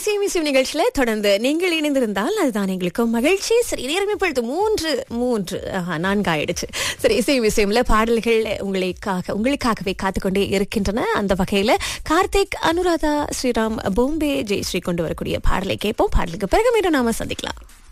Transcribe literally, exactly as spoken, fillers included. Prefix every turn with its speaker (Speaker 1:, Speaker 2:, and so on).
Speaker 1: இசை மியூசியம் நிகழ்ச்சியில தொடர்ந்து நீங்கள் இணைந்திருந்தால் அதுதான் எங்களுக்கு மகிழ்ச்சி. சரி, நேரம் இப்பொழுது மூன்று மூன்று ஆஹா, நான்கு ஆயிடுச்சு. சரி, இசை மியூசியம்ல பாடல்கள் உங்களுக்காக உங்களுக்காகவே காத்துக்கொண்டே இருக்கின்றன. அந்த வகையில கார்த்திக், அனுராதா, ஸ்ரீராம், பாம்பே ஜெயஸ்ரீ கொண்டு வரக்கூடிய பாடலை கேட்போம். பாடலுக்கு பிறகு மீண்டும் நாம சந்திக்கலாம்.